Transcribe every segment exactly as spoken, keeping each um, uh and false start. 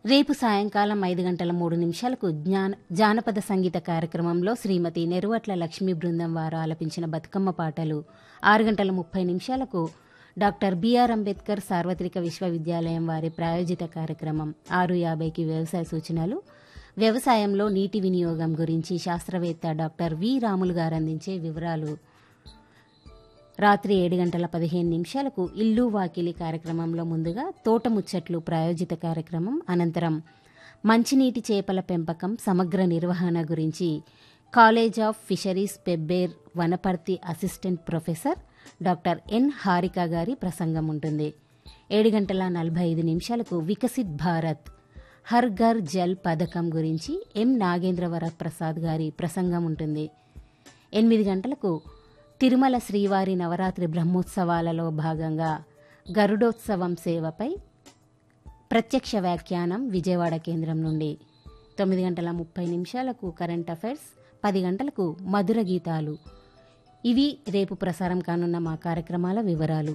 రేపు సాయంకాలం ఐదు గంటల మూడు నిమిషాలకు జ్ఞాన జానపద సంగీత కార్యక్రమంలో శ్రీమతి నెరువట్ల లక్ష్మీ బృందం వారు ఆలపించిన బతుకమ్మ పాటలు, ఆరు గంటల ముప్పై నిమిషాలకు డాక్టర్ బిఆర్ అంబేద్కర్ సార్వత్రిక విశ్వవిద్యాలయం వారి ప్రాయోజిత కార్యక్రమం, ఆరు యాభైకి వ్యవసాయ సూచనలు, వ్యవసాయంలో నీటి వినియోగం గురించి శాస్త్రవేత్త డాక్టర్ వి రాములు గారు అందించే వివరాలు, రాత్రి ఏడు గంటల పదిహేను నిమిషాలకు ఇల్లు వాకిలి కార్యక్రమంలో ముందుగా తోట ముచ్చట్లు ప్రాయోజిత కార్యక్రమం, అనంతరం మంచినీటి చేపల పెంపకం సమగ్ర నిర్వహణ గురించి college of fisheries Pebbair Wanaparthy assistant professor doctor N Harika గారి ప్రసంగం ఉంటుంది. ఏడు గంటల నలభై ఐదు నిమిషాలకు వికసిత్ భారత్ హర్ ఘర్ జల్ పథకం గురించి ఎం నాగేంద్రవర ప్రసాద్ గారి ప్రసంగం ఉంటుంది. ఎనిమిది గంటలకు తిరుమల శ్రీవారి నవరాత్రి బ్రహ్మోత్సవాలలో భాగంగా గరుడోత్సవం సేవపై ప్రత్యక్ష వ్యాఖ్యానం విజయవాడ కేంద్రం నుండి. తొమ్మిది గంటల ముప్పై నిమిషాలకు కరెంట్ అఫైర్స్, పది గంటలకు మధుర గీతాలు. ఇవి రేపు ప్రసారం కానున్న మా కార్యక్రమాల వివరాలు.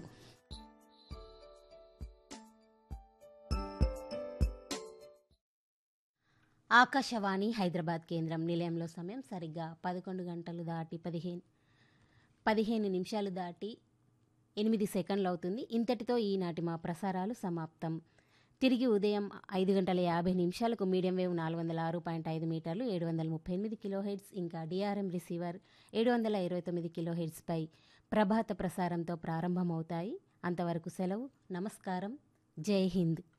ఆకాశవాణి హైదరాబాద్ కేంద్రం నిలయంలో సమయం సరిగ్గా పదకొండు గంటలు దాటి పదిహేను పదిహేను నిమిషాలు దాటి ఎనిమిది సెకండ్లు అవుతుంది. ఇంతటితో ఈనాటి మా ప్రసారాలు సమాప్తం. తిరిగి ఉదయం ఐదు గంటల యాభై నిమిషాలకు మీడియం వేవ్ నాలుగు వందల ఆరు పాయింట్ ఐదు మీటర్లు ఏడు వందల ముప్పై ఎనిమిది కిలో హెడ్స్ ఇంకా డిఆర్ఎం రిసీవర్ ఏడు వందల ఇరవై తొమ్మిది కిలో హెడ్స్పై ప్రభాత ప్రసారంతో ప్రారంభమవుతాయి. అంతవరకు సెలవు. నమస్కారం. జై హింద్.